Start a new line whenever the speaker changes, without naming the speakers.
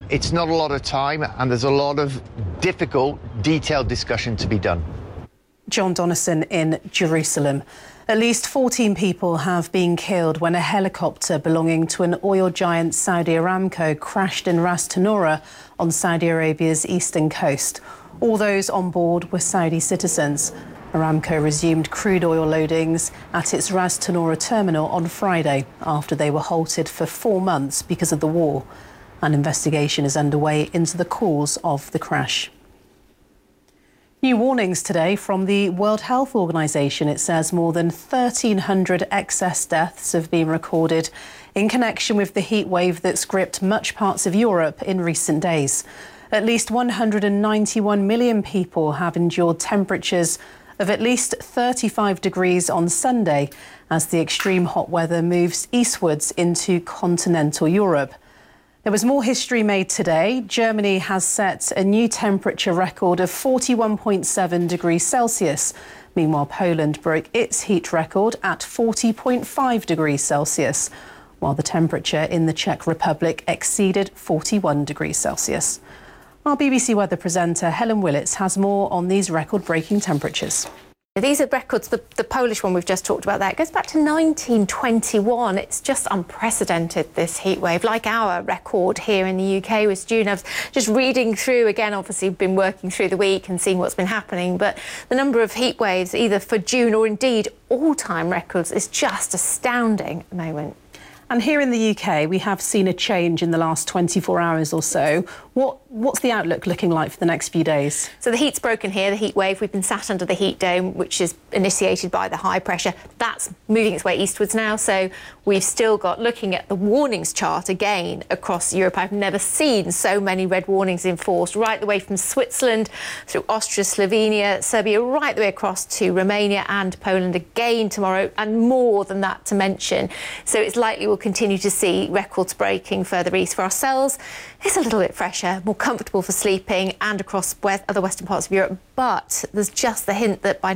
It's not a lot of time, and there's a lot of difficult, detailed discussion to be done.
John Donnison in Jerusalem. At least 14 people have been killed when a helicopter belonging to an oil giant Saudi Aramco crashed in Ras Tanura on Saudi Arabia's eastern coast. All those on board were Saudi citizens. Aramco resumed crude oil loadings at its Ras Tanura terminal on Friday after they were halted for 4 months because of the war. An investigation is underway into the cause of the crash. New warnings today from the World Health Organization. It says more than 1,300 excess deaths have been recorded in connection with the heat wave that's gripped much parts of Europe in recent days. At least 191 million people have endured temperatures of at least 35 degrees on Sunday as the extreme hot weather moves eastwards into continental Europe. There was more history made today. Germany has set a new temperature record of 41.7 degrees Celsius. Meanwhile, Poland broke its heat record at 40.5 degrees Celsius, while the temperature in the Czech Republic exceeded 41 degrees Celsius. Our BBC weather presenter Helen Willits has more on these record-breaking temperatures.
These are records. The Polish one we've just talked about there, it goes back to 1921. It's just unprecedented, this heat wave. Like our record here in the UK was June. I was just reading through, again, obviously been working through the week and seeing what's been happening, but the number of heat waves, either for June or indeed all-time records, is just astounding at the moment.
And here in the UK, we have seen a change in the last 24 hours or so. What's the outlook looking like for the next few days?
So the heat's broken here, the heat wave. We've been sat under the heat dome, which is initiated by the high pressure. That's moving its way eastwards now. So we've still got, looking at the warnings chart again across Europe, I've never seen so many red warnings enforced, right the way from Switzerland through Austria, Slovenia, Serbia, right the way across to Romania and Poland again tomorrow, and more than that to mention. So it's likely we'll continue to see records breaking further east. For ourselves, it's a little bit fresher, more comfortable for sleeping and across other western parts of Europe, but there's just the hint that by